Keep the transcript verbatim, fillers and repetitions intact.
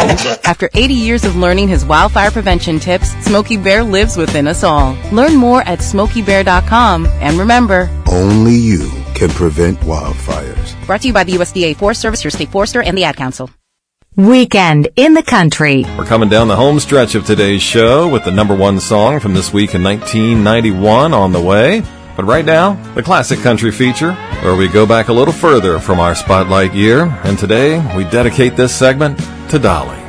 After eighty years of learning his wildfire prevention tips, Smokey Bear lives within us all. Learn more at smokey bear dot com. And remember, only you can prevent wildfires. Brought to you by the U S D A Forest Service, your state forester, and the Ad Council. Weekend in the Country. We're coming down the home stretch of today's show with the number one song from this week in nineteen ninety-one on the way. But right now, the Classic Country feature, where we go back a little further from our Spotlight year. And today, we dedicate this segment to Dolly.